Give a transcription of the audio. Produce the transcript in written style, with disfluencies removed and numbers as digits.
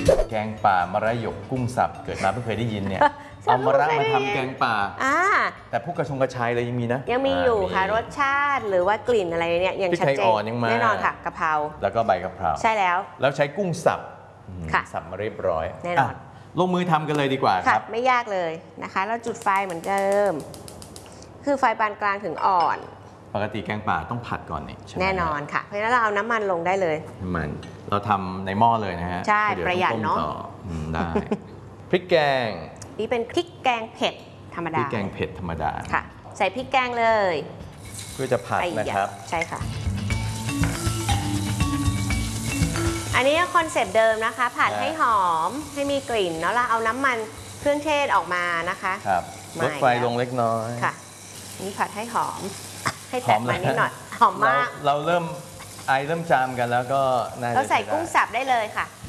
แกงป่ามะระหยกกุ้งสับเกิดมาเพิ่งเคยได้ยินเนี่ยเอามะระมาทำแกงป่าแต่พวกกระชายเลยยังมีนะยังมีอยู่ค่ะรสชาติหรือว่ากลิ่นอะไรเนี่ยยังชัดเจนแน่นอนค่ะกะเพราแล้วก็ใบกะเพราใช่แล้วใช้กุ้งสับสับมาเรียบร้อยแน่นอนลงมือทำกันเลยดีกว่าครับไม่ยากเลยนะคะเราจุดไฟเหมือนเดิมคือไฟปานกลางถึงอ่อนปกติแกงป่าต้องผัดก่อนนี่แน่นอนค่ะเพราะฉะนั้นเราเอาน้ำมันลงได้เลยน้ำมันเราทำในหม้อเลยนะฮะใช่ประหยัดเนาะได้พริกแกงนี่เป็นพริกแกงเผ็ดธรรมดาพริกแกงเผ็ดธรรมดาค่ะใส่พริกแกงเลยเพื่อจะผัดนะครับใช่ค่ะอันนี้คอนเซปต์เดิมนะคะผัดให้หอมให้มีกลิ่นแล้วเราเอาน้ำมันเครื่องเทศออกมานะคะครับลดไฟลงเล็กน้อยค่ะนี่ผัดให้หอมให้แตะมันนิดหน่อยหอมมากเราเริ่มจามกันแล้วก็เราใส่กุ้งสับได้เลยค่ะ